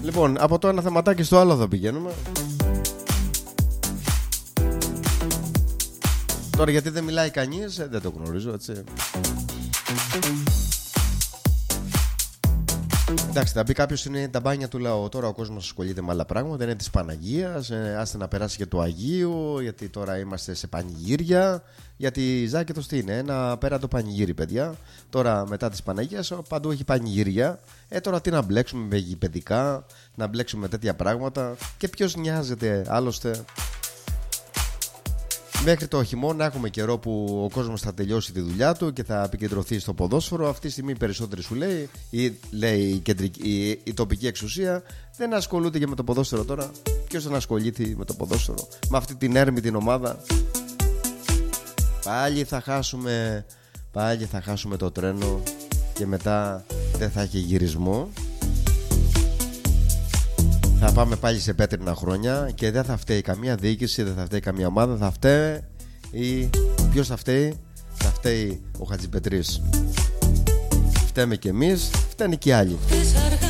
Λοιπόν, από το ένα θεματάκι στο άλλο θα πηγαίνουμε. Τώρα γιατί δεν μιλάει κανείς, δεν το γνωρίζω, έτσι. Εντάξει, θα πει κάποιος είναι τα μπάνια του λαού. Τώρα ο κόσμος ασχολείται με άλλα πράγματα. Είναι της Παναγίας. Άστε να περάσει και του Αγίου. Γιατί τώρα είμαστε σε πανηγύρια. Γιατί Ζάκετος τι είναι, ένα πέραντο πανηγύρι, παιδιά. Τώρα μετά της Παναγίας παντού έχει πανηγύρια. Τώρα τι να μπλέξουμε με γηπαιδικά, να μπλέξουμε με τέτοια πράγματα. Και ποιος νοιάζεται άλλωστε. Μέχρι το χειμώνα έχουμε καιρό που ο κόσμος θα τελειώσει τη δουλειά του και θα επικεντρωθεί στο ποδόσφαιρο. Αυτή τη στιγμή περισσότεροι σου λέει, ή λέει η τοπική εξουσία, δεν ασχολούνται και με το ποδόσφαιρο τώρα. Ποιος δεν ασχολείται με το ποδόσφαιρο, με αυτή την έρμη την ομάδα? Πάλι θα χάσουμε το τρένο και μετά δεν θα έχει γυρισμό. Θα πάμε πάλι σε πέτρινα χρόνια και δεν θα φταίει καμία διοίκηση, δεν θα φταίει καμία ομάδα. Θα φταίει ποιος θα φταίει? Θα φταίει ο Χατζηπετρής. Φταίμε κι εμείς, φταίνε κι άλλοι.